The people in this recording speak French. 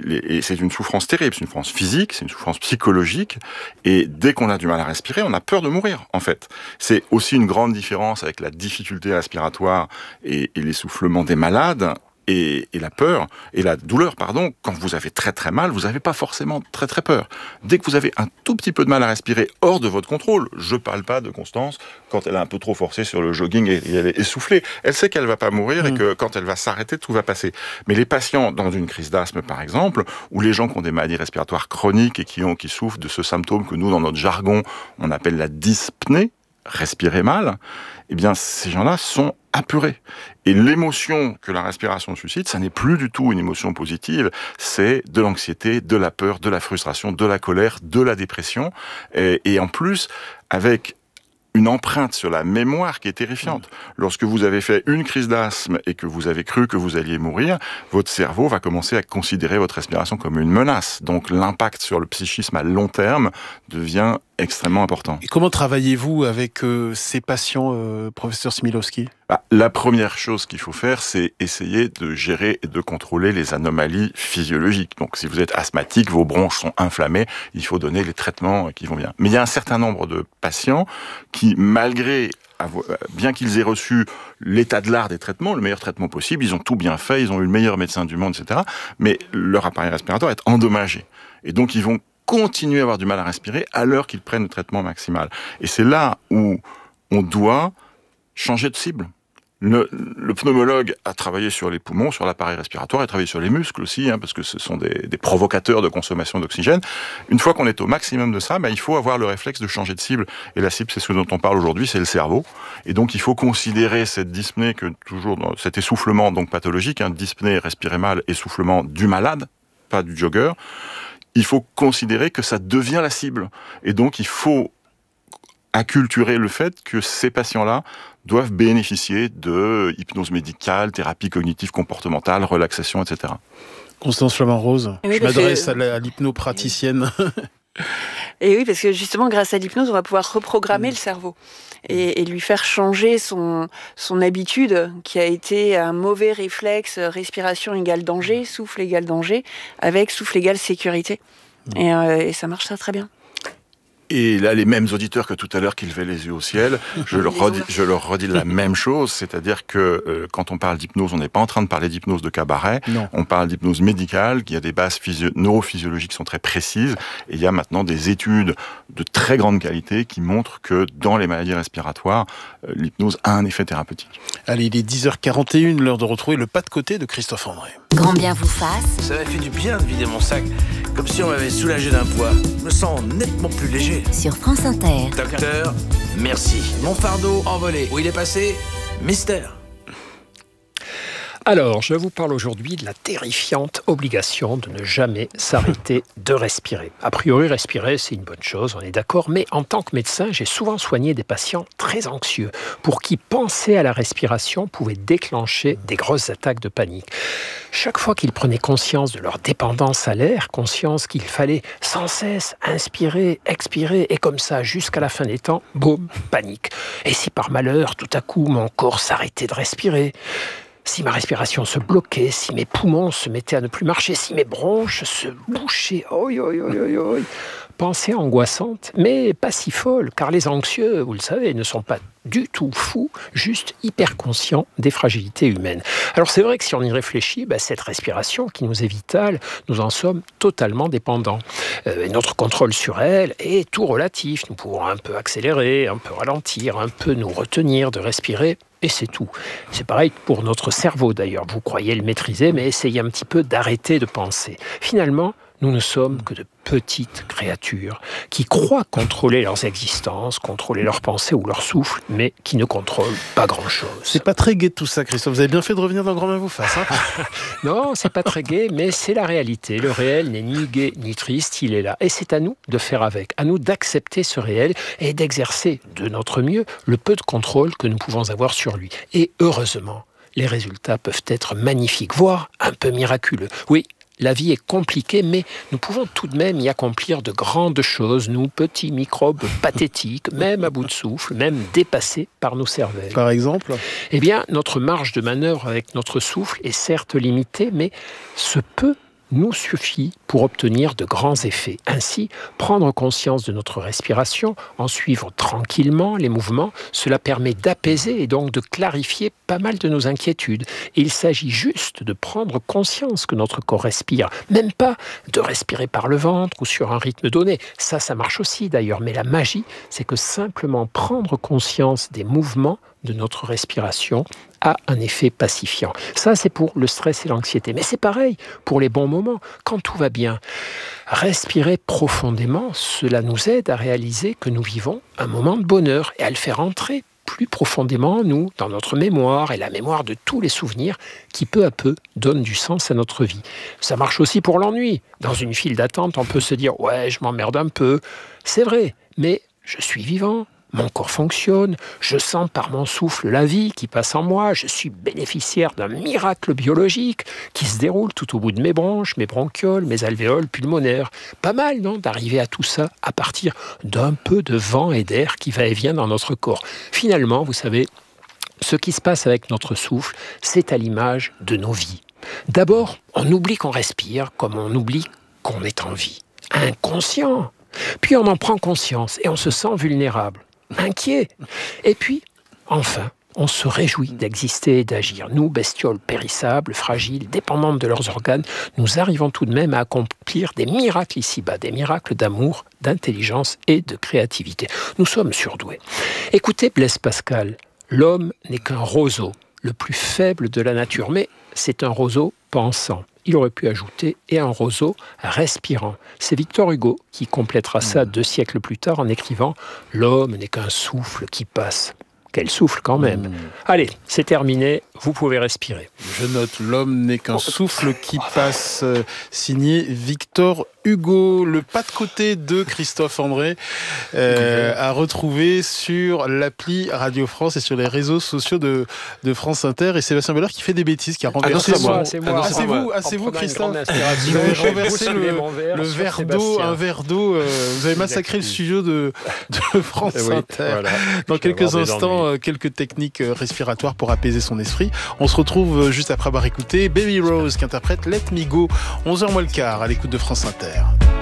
et c'est une souffrance terrible, c'est une souffrance physique, c'est une souffrance psychologique, et dès qu'on a du mal à respirer, on a peur de mourir, en fait. C'est aussi une grande différence avec la difficulté respiratoire et l'essoufflement des malades, et la peur, et la douleur, pardon. Quand vous avez très très mal, vous n'avez pas forcément très très peur. Dès que vous avez un tout petit peu de mal à respirer hors de votre contrôle, je parle pas de Constance, quand elle a un peu trop forcé sur le jogging et elle est essoufflée, elle sait qu'elle va pas mourir et que quand elle va s'arrêter, tout va passer. Mais les patients dans une crise d'asthme, par exemple, ou les gens qui ont des maladies respiratoires chroniques et qui souffrent de ce symptôme que nous, dans notre jargon, on appelle la dyspnée, respirer mal, eh bien, ces gens-là sont apeurés. Et l'émotion que la respiration suscite, ça n'est plus du tout une émotion positive, c'est de l'anxiété, de la peur, de la frustration, de la colère, de la dépression, et en plus, avec une empreinte sur la mémoire qui est terrifiante. Lorsque vous avez fait une crise d'asthme et que vous avez cru que vous alliez mourir, votre cerveau va commencer à considérer votre respiration comme une menace. Donc l'impact sur le psychisme à long terme devient extrêmement important. Et comment travaillez-vous avec ces patients, professeur Smilowski ? La première chose qu'il faut faire, c'est essayer de gérer et de contrôler les anomalies physiologiques. Donc, si vous êtes asthmatique, vos bronches sont inflammées, il faut donner les traitements qui vont bien. Mais il y a un certain nombre de patients qui, bien qu'ils aient reçu l'état de l'art des traitements, le meilleur traitement possible, ils ont tout bien fait, ils ont eu le meilleur médecin du monde, etc. Mais leur appareil respiratoire est endommagé. Et donc, ils vont continuer à avoir du mal à respirer alors qu'ils prennent le traitement maximal. Et c'est là où on doit changer de cible. Le pneumologue a travaillé sur les poumons, sur l'appareil respiratoire, il a travaillé sur les muscles aussi, parce que ce sont des provocateurs de consommation d'oxygène. Une fois qu'on est au maximum de ça, il faut avoir le réflexe de changer de cible. Et la cible, c'est ce dont on parle aujourd'hui, c'est le cerveau. Et donc, il faut considérer cette dyspnée, cet essoufflement donc pathologique, dyspnée, respirer mal, essoufflement du malade, pas du jogger. Il faut considérer que ça devient la cible. Et donc, il faut acculturer le fait que ces patients-là doivent bénéficier de hypnose médicale, thérapie cognitive comportementale, relaxation, etc. Constance Flamand-Rose, je m'adresse à l'hypnopraticienne. Et oui, parce que justement, grâce à l'hypnose, on va pouvoir reprogrammer le cerveau et lui faire changer son habitude, qui a été un mauvais réflexe, respiration égale danger, souffle égale danger, avec souffle égale sécurité. Et ça marche très très bien. Et là, les mêmes auditeurs que tout à l'heure qui levaient les yeux au ciel, je leur redis la même chose, c'est-à-dire que quand on parle d'hypnose, on n'est pas en train de parler d'hypnose de cabaret, on parle d'hypnose médicale, qui a des bases neurophysiologiques qui sont très précises, et il y a maintenant des études de très grande qualité qui montrent que dans les maladies respiratoires, l'hypnose a un effet thérapeutique. Allez, il est 10h41, l'heure de retrouver le pas de côté de Christophe André. Grand bien vous fasse. Ça m'a fait du bien de vider mon sac, comme si on m'avait soulagé d'un poids. Je me sens nettement plus léger. Sur France Inter. Docteur, merci. Mon fardeau envolé. Où il est passé ? Mystère. Alors, je vous parle aujourd'hui de la terrifiante obligation de ne jamais s'arrêter de respirer. A priori, respirer, c'est une bonne chose, on est d'accord, mais en tant que médecin, j'ai souvent soigné des patients très anxieux, pour qui penser à la respiration pouvait déclencher des grosses attaques de panique. Chaque fois qu'ils prenaient conscience de leur dépendance à l'air, conscience qu'il fallait sans cesse inspirer, expirer, et comme ça, jusqu'à la fin des temps, boum, panique. Et si par malheur, tout à coup, mon corps s'arrêtait de respirer ? Si ma respiration se bloquait, si mes poumons se mettaient à ne plus marcher, si mes bronches se bouchaient, Pensée angoissante, mais pas si folle, car les anxieux, vous le savez, ne sont pas du tout fous, juste hyper conscients des fragilités humaines. Alors c'est vrai que si on y réfléchit, cette respiration qui nous est vitale, nous en sommes totalement dépendants. Notre contrôle sur elle est tout relatif. Nous pouvons un peu accélérer, un peu ralentir, un peu nous retenir de respirer. Et c'est tout. C'est pareil pour notre cerveau d'ailleurs. Vous croyez le maîtriser, mais essayez un petit peu d'arrêter de penser. Finalement, nous ne sommes que de petites créatures qui croient contrôler leurs existences, contrôler leurs pensées ou leur souffle, mais qui ne contrôlent pas grand-chose. C'est pas très gai tout ça, Christophe. Vous avez bien fait de revenir dans Grand Bien vous fasse. Non, c'est pas très gai, mais c'est la réalité. Le réel n'est ni gai ni triste, il est là. Et c'est à nous de faire avec, à nous d'accepter ce réel et d'exercer de notre mieux le peu de contrôle que nous pouvons avoir sur lui. Et heureusement, les résultats peuvent être magnifiques, voire un peu miraculeux. Oui, la vie est compliquée, mais nous pouvons tout de même y accomplir de grandes choses, nous, petits microbes pathétiques, même à bout de souffle, même dépassés par nos cervelles. Par exemple ? Eh bien, notre marge de manœuvre avec notre souffle est certes limitée, mais ce peu nous suffit pour obtenir de grands effets. Ainsi, prendre conscience de notre respiration, en suivre tranquillement les mouvements, cela permet d'apaiser et donc de clarifier pas mal de nos inquiétudes. Et il s'agit juste de prendre conscience que notre corps respire, même pas de respirer par le ventre ou sur un rythme donné. Ça marche aussi d'ailleurs, mais la magie, c'est que simplement prendre conscience des mouvements de notre respiration a un effet pacifiant. Ça, c'est pour le stress et l'anxiété. Mais c'est pareil pour les bons moments, quand tout va bien. Respirer profondément, cela nous aide à réaliser que nous vivons un moment de bonheur et à le faire entrer plus profondément en nous, dans notre mémoire et la mémoire de tous les souvenirs qui, peu à peu, donnent du sens à notre vie. Ça marche aussi pour l'ennui. Dans une file d'attente, on peut se dire « ouais, je m'emmerde un peu ». C'est vrai, mais je suis vivant. Mon corps fonctionne, je sens par mon souffle la vie qui passe en moi, je suis bénéficiaire d'un miracle biologique qui se déroule tout au bout de mes bronches, mes bronchioles, mes alvéoles pulmonaires. Pas mal, non, d'arriver à tout ça à partir d'un peu de vent et d'air qui va et vient dans notre corps. Finalement, vous savez, ce qui se passe avec notre souffle, c'est à l'image de nos vies. D'abord, on oublie qu'on respire comme on oublie qu'on est en vie. Inconscient. Puis on en prend conscience et on se sent vulnérable. Inquiet. Et puis, enfin, on se réjouit d'exister et d'agir. Nous, bestioles périssables, fragiles, dépendantes de leurs organes, nous arrivons tout de même à accomplir des miracles ici-bas, des miracles d'amour, d'intelligence et de créativité. Nous sommes surdoués. Écoutez Blaise Pascal, l'homme n'est qu'un roseau, le plus faible de la nature, mais c'est un roseau pensant. Il aurait pu ajouter « et un roseau respirant ». C'est Victor Hugo qui complétera ça 2 siècles plus tard en écrivant « L'homme n'est qu'un souffle qui passe ». Quel souffle quand même. Allez, c'est terminé, vous pouvez respirer. Je note, l'homme n'est qu'un souffle qui passe, signé Victor Hugo. Le pas de côté de Christophe André à retrouver sur l'appli Radio France et sur les réseaux sociaux de France Inter. Et Sébastien Bollard qui fait des bêtises, qui a renversé c'est vous, Christophe. Vous avez renversé le verre d'eau, un verre d'eau. Vous avez massacré le studio de France Inter. Voilà. Dans quelques instants, quelques techniques respiratoires pour apaiser son esprit. On se retrouve juste après avoir écouté Baby Rose qui interprète Let Me Go, 11h moins le quart à l'écoute de France Inter.